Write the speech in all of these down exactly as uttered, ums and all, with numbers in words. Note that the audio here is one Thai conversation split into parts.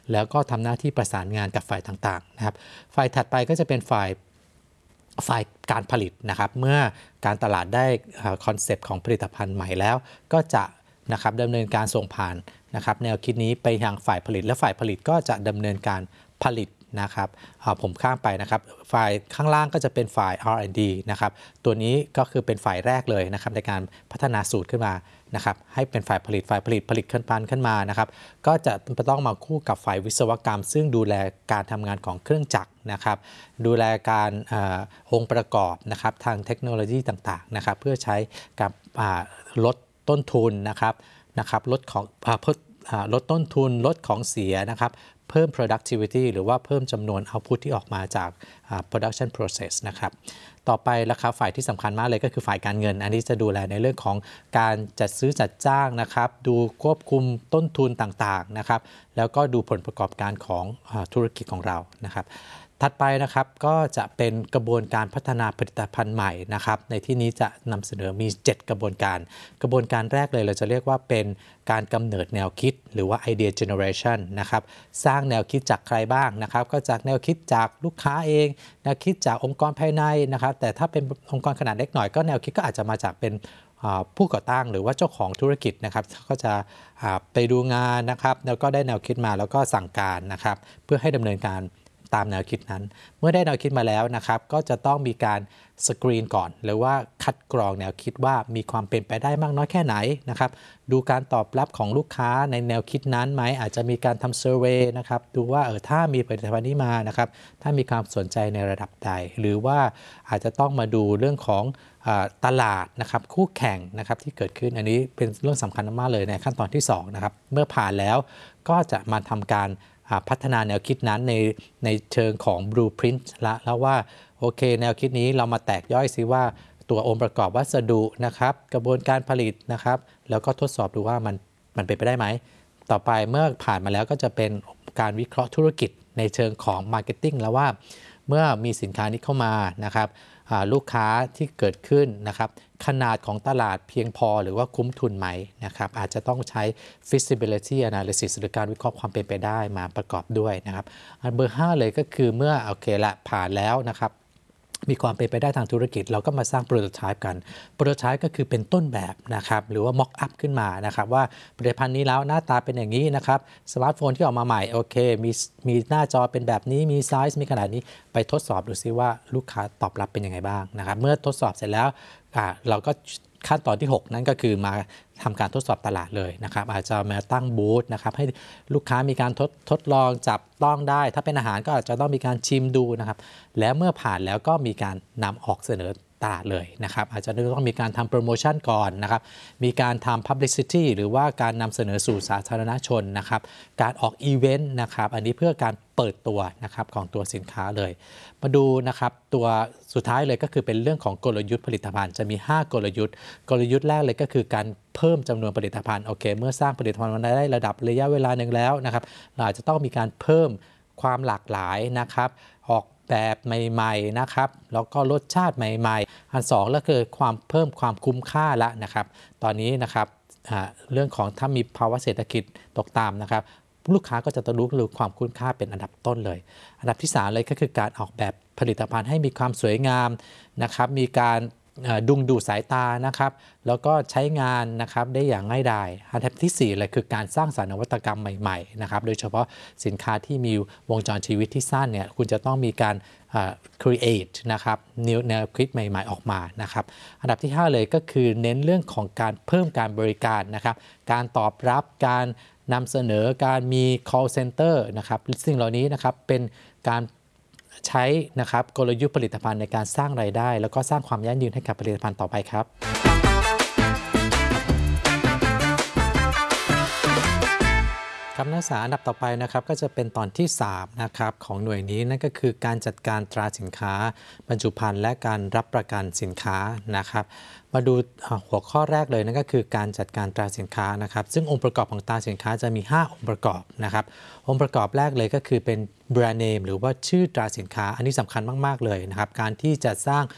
แล้วก็ทำหน้าที่ประสานงานกับฝ่ายต่างๆนะครับฝ่ายถัดไปก็จะเป็นฝ่ายฝ่ายการผลิตนะครับเมื่อการตลาดได้คอนเซปต์ของผลิตภัณฑ์ใหม่แล้วก็จะนะครับดำเนินการส่งผ่านนะครับแนวคิดนี้ไปยังฝ่ายผลิตและฝ่ายผลิตก็จะดำเนินการผลิตนะครับผมข้ามไปนะครับฝ่ายข้างล่างก็จะเป็นฝ่าย อาร์ แอนด์ ดี นะครับตัวนี้ก็คือเป็นฝ่ายแรกเลยนะครับในการพัฒนาสูตรขึ้นมานะครับให้เป็นฝ่ายผลิตฝ่ายผลิตผลิตขึ้นปันขึ้นมานะครับก็จะต้องมาคู่กับฝ่ายวิศวกรรมซึ่งดูแลการทำงานของเครื่องจักรนะครับดูแลการองค์ประกอบนะครับทางเทคโนโลยีต่างๆนะครับเพื่อใช้กับลดต้นทุนนะครับนะครับลดของลดต้นทุนลดของเสียนะครับเพิ่ม productivity หรือว่าเพิ่มจำนวน output ที่ออกมาจาก production process นะครับต่อไปราคาฝ่ายที่สำคัญมากเลยก็คือฝ่ายการเงินอันนี้จะดูแลในเรื่องของการจัดซื้อจัดจ้างนะครับดูควบคุมต้นทุนต่างๆนะครับแล้วก็ดูผลประกอบการของธุรกิจของเรานะครับถัดไปนะครับก็จะเป็นกระบวนการพัฒนาผลิตภัณฑ์ใหม่นะครับในที่นี้จะนำเสนอมีเจ็ดกระบวนการกระบวนการแรกเลยเราจะเรียกว่าเป็นการกำเนิดแนวคิดหรือว่า idea generation นะครับสร้างแนวคิดจากใครบ้างนะครับก็จากแนวคิดจากลูกค้าเองแนวคิดจากองค์กรภายในนะครับแต่ถ้าเป็นองค์กรขนาดเล็กหน่อยก็แนวคิดก็อาจจะมาจากเป็นผู้ก่อตั้งหรือว่าเจ้าของธุรกิจนะครับก็จะไปดูงานนะครับแล้วก็ได้แนวคิดมาแล้วก็สั่งการนะครับเพื่อให้ดำเนินการตามแนวคิดนั้นเมื่อได้แนวคิดมาแล้วนะครับก็จะต้องมีการสกรีนก่อนหรือว่าคัดกรองแนวคิดว่ามีความเป็นไปได้มากน้อยแค่ไหนนะครับดูการตอบรับของลูกค้าในแนวคิดนั้นไหมอาจจะมีการทำเซอร์เวย์นะครับดูว่าเออถ้ามีผลิตภัณฑ์นี้มานะครับถ้ามีความสนใจในระดับใดหรือว่าอาจจะต้องมาดูเรื่องของตลาดนะครับคู่แข่งนะครับที่เกิดขึ้นอันนี้เป็นเรื่องสำคัญมากเลยในขั้นตอนที่สองนะครับเมื่อผ่านแล้วก็จะมาทำการพัฒนาแนวคิดนั้นในในเชิงของ blueprint ละแล้วว่าโอเคแนวคิดนี้เรามาแตกย่อยซิว่าตัวองค์ประกอบวัสดุนะครับกระบวนการผลิตนะครับแล้วก็ทดสอบดูว่ามันมันเป็นไปได้ไหมต่อไปเมื่อผ่านมาแล้วก็จะเป็นการวิเคราะห์ธุรกิจในเชิงของ marketing แล้วว่าเมื่อมีสินค้านี้เข้ามานะครับลูกค้าที่เกิดขึ้นนะครับขนาดของตลาดเพียงพอหรือว่าคุ้มทุนไหมนะครับอาจจะต้องใช้ feasibility analysis หรือการวิเคราะห์ความเป็นไปได้มาประกอบด้วยนะครับอันเบอร์ห้าเลยก็คือเมื่อโอเคละผ่านแล้วนะครับมีความเป็นไปได้ทางธุรกิจเราก็มาสร้าง prototype กัน prototype ก็คือเป็นต้นแบบนะครับหรือว่า mock up ขึ้นมานะครับว่าผลิตภัณฑ์นี้แล้วหน้าตาเป็นอย่างนี้นะครับสมาร์ทโฟนที่ออกมาใหม่โอเคมีมีหน้าจอเป็นแบบนี้มีไซส์มีขนาดนี้ไปทดสอบดูซิว่าลูกค้าตอบรับเป็นยังไงบ้างนะครับเมื่อทดสอบเสร็จแล้วเราก็ขั้นตอนที่หกนั่นก็คือมาทำการทดสอบตลาดเลยนะครับอาจจะมาตั้งบูธนะครับให้ลูกค้ามีการทดทดลองจับต้องได้ถ้าเป็นอาหารก็อาจจะต้องมีการชิมดูนะครับแล้วเมื่อผ่านแล้วก็มีการนำออกเสนอตลาดเลยนะครับอาจจะต้องมีการทำโปรโมชั่นก่อนนะครับมีการทำ publicity หรือว่าการนำเสนอสู่สาธารณชนนะครับการออกอีเวนต์นะครับอันนี้เพื่อการเปิดตัวนะครับของตัวสินค้าเลยมาดูนะครับตัวสุดท้ายเลยก็คือเป็นเรื่องของกลยุทธ์ผลิตภัณฑ์จะมีห้ากลยุทธ์กลยุทธ์แรกเลยก็คือการเพิ่มจำนวนผลิตภัณฑ์โอเคเมื่อสร้างผลิตภัณฑ์มาได้ระดับระยะเวลาหนึ่งแล้วนะครับเราอาจจะต้องมีการเพิ่มความหลากหลายนะครับออกแบบใหม่ๆนะครับแล้วก็รสชาติใหม่ๆอันสองก็คือความเพิ่มความคุ้มค่าละนะครับตอนนี้นะครับเรื่องของถ้ามีภาวะเศรษฐกิจตกต่ำนะครับลูกค้าก็จะต้องรู้หรือความคุ้มค่าเป็นอันดับต้นเลยอันดับที่สามเลยก็คือการออกแบบผลิตภัณฑ์ให้มีความสวยงามนะครับมีการดึงดูดสายตานะครับแล้วก็ใช้งานนะครับได้อย่างง่ายดายอันดับที่สี่เลยคือการสร้างสรรค์นวัตกรรมใหม่ๆนะครับโดยเฉพาะสินค้าที่มีวงจรชีวิตที่สั้นเนี่ยคุณจะต้องมีการ create นะครับแนวคิดใหม่ๆออกมานะครับอันดับที่ห้าเลยก็คือเน้นเรื่องของการเพิ่มการบริการนะครับการตอบรับการนำเสนอการมี call center นะครับสิ่งเหล่านี้นะครับเป็นการใช้นะครับกลยุทธ์ผลิตภัณฑ์ในการสร้างรายได้แล้วก็สร้างความยั่งยืนให้กับผลิตภัณฑ์ต่อไปครับคำนักศึกษาอันดับต่อไปนะครับก็จะเป็นตอนที่สามนะครับของหน่วยนี้นั่นก็คือการจัดการตราสินค้าบรรจุภัณฑ์และการรับประกันสินค้านะครับมาดูหัวข้อแรกเลยนั่นก็คือการจัดการตราสินค้านะครับซึ่งองค์ประกอบของตราสินค้าจะมีห้าองค์ประกอบนะครับองค์ประกอบแรกเลยก็คือเป็นแบรนด์เนมหรือว่าชื่อตราสินค้าอันนี้สำคัญมากๆเลยนะครับการที่จะสร้าง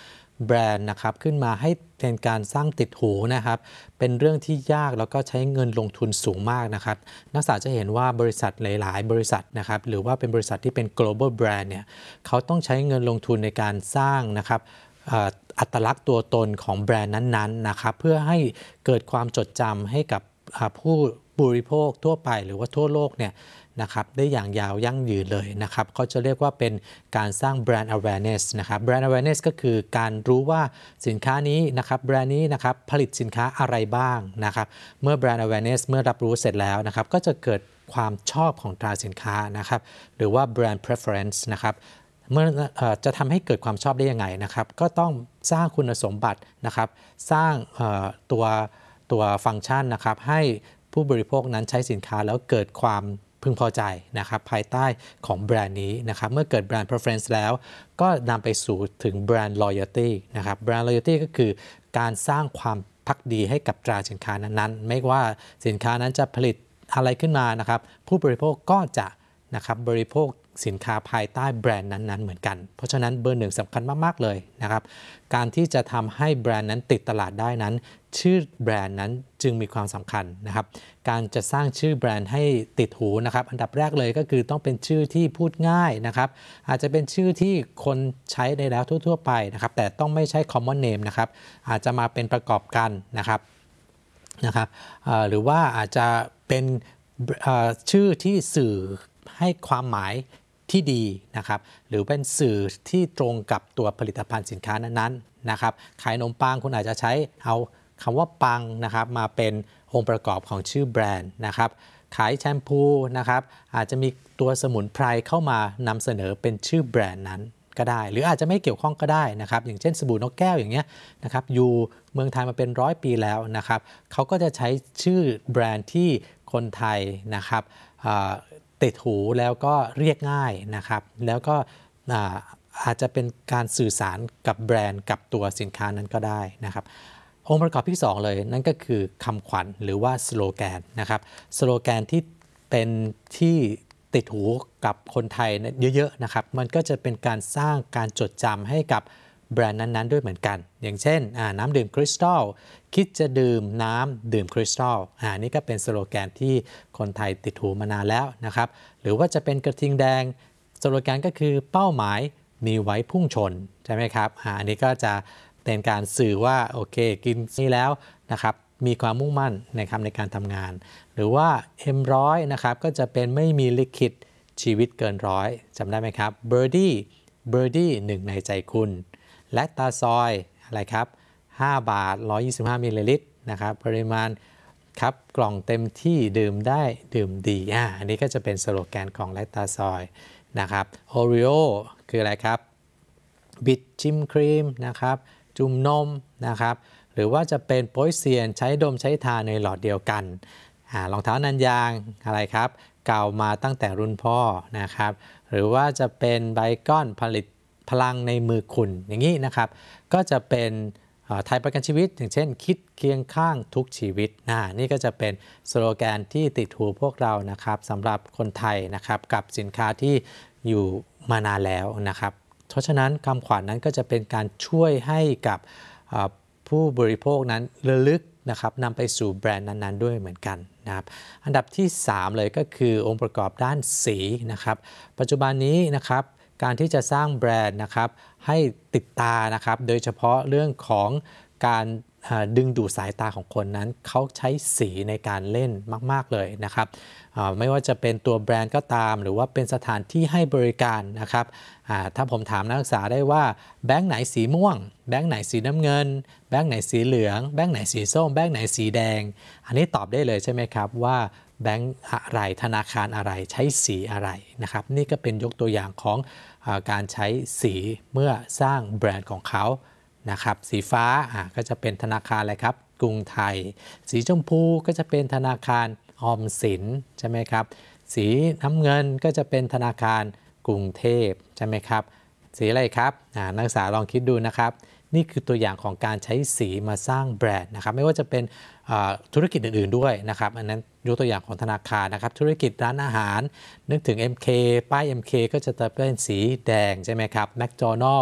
แบรนด์นะครับขึ้นมาให้เป็นการสร้างติดหูนะครับเป็นเรื่องที่ยากแล้วก็ใช้เงินลงทุนสูงมากนะครับนักศึกษาจะเห็นว่าบริษัทหลายๆบริษัทนะครับหรือว่าเป็นบริษัทที่เป็น global brand เนี่ยเขาต้องใช้เงินลงทุนในการสร้างนะครับอัตลักษณ์ตัวตนของแบรนด์นั้นๆนะครับเพื่อให้เกิดความจดจำให้กับผู้บริโภคทั่วไปหรือว่าทั่วโลกเนี่ยนะครับได้อย่างยาวยั่งยืนเลยนะครับเขาจะเรียกว่าเป็นการสร้าง brand awareness นะครับ brand awareness ก็คือการรู้ว่าสินค้านี้นะครับแบรนด์นี้นะครับผลิตสินค้าอะไรบ้างนะครับเมื่อ brand awareness เมื่อรับรู้เสร็จแล้วนะครับก็จะเกิดความชอบของตราสินค้านะครับหรือว่า brand preference นะครับเมื่อจะทำให้เกิดความชอบได้ยังไงนะครับก็ต้องสร้างคุณสมบัตินะครับสร้างตัวตัวฟังก์ชันนะครับให้ผู้บริโภคนั้นใช้สินค้าแล้วเกิดความพึงพอใจนะครับภายใต้ของแบรนด์นี้นะครับเมื่อเกิดแบรนด์ preference แล้วก็นำไปสู่ถึงแบรนด์ loyalty นะครับแบรนด์ loyalty ก็คือการสร้างความภักดีให้กับตราสินค้านั้นๆไม่ว่าสินค้านั้นจะผลิตอะไรขึ้นมานะครับผู้บริโภคก็จะนะครับบริโภคสินค้าภายใต้แบรนด์นั้นๆเหมือนกันเพราะฉะนั้นเบอร์หนึ่งสำคัญมากๆเลยนะครับการที่จะทำให้แบรนด์นั้นติดตลาดได้นั้นชื่อแบรนด์นั้นจึงมีความสำคัญนะครับการจะสร้างชื่อแบรนด์ให้ติดหูนะครับอันดับแรกเลยก็คือต้องเป็นชื่อที่พูดง่ายนะครับอาจจะเป็นชื่อที่คนใช้ได้แล้วทั่วๆไปนะครับแต่ต้องไม่ใช่ common name นะครับอาจจะมาเป็นประกอบกันนะครับนะครับหรือว่าอาจจะเป็นชื่อที่สื่อให้ความหมายที่ดีนะครับหรือเป็นสื่อที่ตรงกับตัวผลิตภัณฑ์สินค้านั้นๆนะครับขายขนมปังคุณอาจจะใช้เอาคำว่าปังนะครับมาเป็นองค์ประกอบของชื่อแบรนด์นะครับขายแชมพูนะครับอาจจะมีตัวสมุนไพรเข้ามานำเสนอเป็นชื่อแบรนด์นั้นก็ได้หรืออาจจะไม่เกี่ยวข้องก็ได้นะครับอย่างเช่นสบู่นกแก้วอย่างเงี้ยนะครับอยู่เมืองไทยมาเป็นร้อยปีแล้วนะครับเขาก็จะใช้ชื่อแบรนด์ที่คนไทยนะครับติดหูแล้วก็เรียกง่ายนะครับแล้วก็อาจจะเป็นการสื่อสารกับแบรนด์กับตัวสินค้านั้นก็ได้นะครับองค์ประกอบที่สองเลยนั่นก็คือคำขวัญหรือว่าสโลแกนนะครับสโลแกนที่เป็นที่ติดหูกับคนไทยเยอะๆนะครับมันก็จะเป็นการสร้างการจดจำให้กับแบรนด์นั้นๆด้วยเหมือนกันอย่างเช่นน้ำดื่มคริสตัลคิดจะดื่มน้ำดื่มคริสตัลอ่านี่ก็เป็นสโลแกนที่คนไทยติดหูมานานแล้วนะครับหรือว่าจะเป็นกระทิงแดงสโลแกนก็คือเป้าหมายมีไว้พุ่งชนใช่ไหมครับอ่าอันนี้ก็จะเป็นการสื่อว่าโอเคกินนี่แล้วนะครับมีความมุ่งมั่นในคำในการทำงานหรือว่า เอ็ม หนึ่งร้อย นะครับก็จะเป็นไม่มีลิขิตชีวิตเกินร้อยจำได้ไหมครับ Birdie Birdie หนึ่งในใจคุณและตาซอยอะไรครับห้าบาทหนึ่งร้อยยี่สิบห้ามิลลิลิตรนะครับปริมาณครับกล่องเต็มที่ดื่มได้ดื่มดีอ่าอันนี้ก็จะเป็นสโลแกนของแลคตาซอยนะครับโอริโอคืออะไรครับบิดชิมครีมนะครับจุ่มนมนะครับหรือว่าจะเป็นโป๊ยเซียนใช้ดมใช้ทาในหลอดเดียวกันอ่ารองเท้านันยางอะไรครับเก่ามาตั้งแต่รุ่นพ่อนะครับหรือว่าจะเป็นไบคอนผลิตพลังในมือคุณอย่างนี้นะครับก็จะเป็นไทยประกันชีวิตอย่างเช่นคิดเคียงข้างทุกชีวิตนะนี่ก็จะเป็นสโลแกนที่ติดหูพวกเรานะครับสำหรับคนไทยนะครับกับสินค้าที่อยู่มานานแล้วนะครับเพราะฉะนั้นคำขวัญ นั้นก็จะเป็นการช่วยให้กับผู้บริโภคนั้นระลึกนะครับนำไปสู่แบรนด์นั้นๆด้วยเหมือนกันนะครับอันดับที่สามเลยก็คือองค์ประกอบด้านสีนะครับปัจจุบันนี้นะครับการที่จะสร้างแบรนด์นะครับให้ติดตานะครับโดยเฉพาะเรื่องของการดึงดูดสายตาของคนนั้นเขาใช้สีในการเล่นมากๆเลยนะครับไม่ว่าจะเป็นตัวแบรนด์ก็ตามหรือว่าเป็นสถานที่ให้บริการนะครับถ้าผมถามนักศึกษาได้ว่าแบงค์ไหนสีม่วงแบงค์ไหนสีน้ำเงินแบงค์ไหนสีเหลืองแบงค์ไหนสีส้มแบงค์ไหนสีแดงอันนี้ตอบได้เลยใช่ไหมครับว่าแบงค์อะไรธนาคารอะไรใช้สีอะไรนะครับนี่ก็เป็นยกตัวอย่างของการใช้สีเมื่อสร้างแบรนด์ของเขานะครับสีฟ้าก็จะเป็นธนาคารอะไรครับกรุงไทยสีชมพูก็จะเป็นธนาคารออมสินใช่ไหมครับสีน้ำเงินก็จะเป็นธนาคารกรุงเทพใช่ไหมครับสีอะไรครับนักศึกษาลองคิดดูนะครับนี่คือตัวอย่างของการใช้สีมาสร้างแบรนด์นะครับไม่ว่าจะเป็นธุรกิจอื่นๆด้วยนะครับอันนั้นยกตัวอย่างของธนาคารนะครับธุรกิจร้านอาหารนึกถึง เอ็ม เค ป้าย เอ็ม เค ก็จะเป็นสีแดงใช่ไหมครับแมคโดนัลด์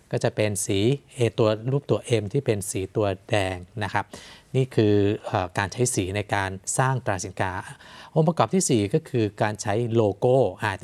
ก็จะเป็นสี A ตัวรูปตัว M ที่เป็นสีตัวแดงนะครับนี่คือเอ่อการใช้สีในการสร้างตราสินค้าองค์ประกอบที่สี่ก็คือการใช้โลโก้อ่า